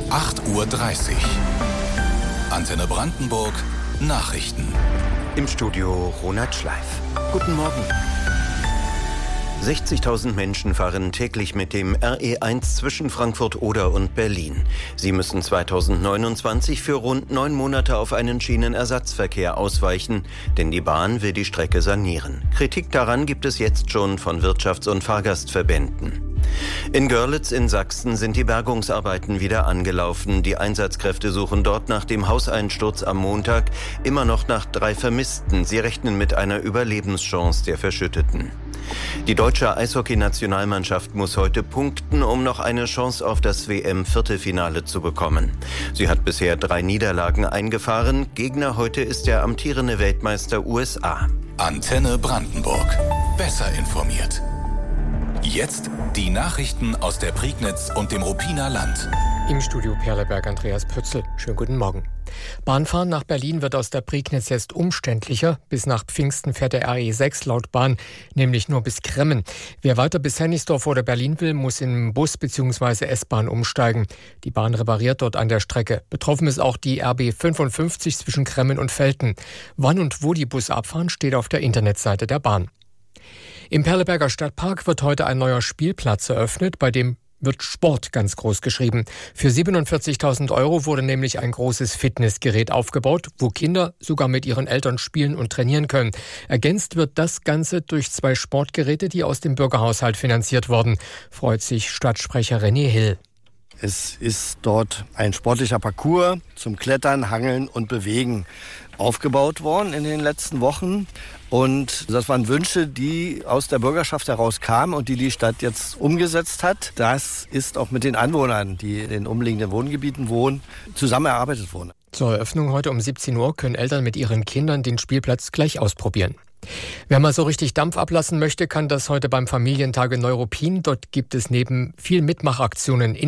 8:30 Uhr. Antenne Brandenburg Nachrichten. Im Studio Ronald Schleif. Guten Morgen. 60.000 Menschen fahren täglich mit dem RE1 zwischen Frankfurt-Oder und Berlin. Sie müssen 2029 für rund 9 Monate auf einen Schienenersatzverkehr ausweichen, denn die Bahn will die Strecke sanieren. Kritik daran gibt es jetzt schon von Wirtschafts- und Fahrgastverbänden. In Görlitz in Sachsen sind die Bergungsarbeiten wieder angelaufen. Die Einsatzkräfte suchen dort nach dem Hauseinsturz am Montag immer noch nach 3 Vermissten. Sie rechnen mit einer Überlebenschance der Verschütteten. Die deutsche Eishockey-Nationalmannschaft muss heute punkten, um noch eine Chance auf das WM-Viertelfinale zu bekommen. Sie hat bisher 3 Niederlagen eingefahren. Gegner heute ist der amtierende Weltmeister USA. Antenne Brandenburg. Besser informiert. Jetzt die Nachrichten aus der Prignitz und dem Ruppiner Land. Im Studio Perleberg Andreas Pötzl. Schönen guten Morgen. Bahnfahren nach Berlin wird aus der Prignitz jetzt umständlicher. Bis nach Pfingsten fährt der RE6 laut Bahn nämlich nur bis Kremmen. Wer weiter bis Hennigsdorf oder Berlin will, muss in Bus bzw. S-Bahn umsteigen. Die Bahn repariert dort an der Strecke. Betroffen ist auch die RB 55 zwischen Kremmen und Velten. Wann und wo die Busse abfahren, steht auf der Internetseite der Bahn. Im Perleberger Stadtpark wird heute ein neuer Spielplatz eröffnet, bei dem wird Sport ganz groß geschrieben. Für 47.000 € wurde nämlich ein großes Fitnessgerät aufgebaut, wo Kinder sogar mit ihren Eltern spielen und trainieren können. Ergänzt wird das Ganze durch 2 Sportgeräte, die aus dem Bürgerhaushalt finanziert wurden, freut sich Stadtsprecher René Hill. Es ist dort ein sportlicher Parcours zum Klettern, Hangeln und Bewegen aufgebaut worden in den letzten Wochen. Und das waren Wünsche, die aus der Bürgerschaft heraus kamen und die Stadt jetzt umgesetzt hat. Das ist auch mit den Anwohnern, die in den umliegenden Wohngebieten wohnen, zusammen erarbeitet worden. Zur Eröffnung heute um 17 Uhr können Eltern mit ihren Kindern den Spielplatz gleich ausprobieren. Wer mal so richtig Dampf ablassen möchte, kann das heute beim Familientag in Neuruppin. Dort gibt es neben vielen Mitmachaktionen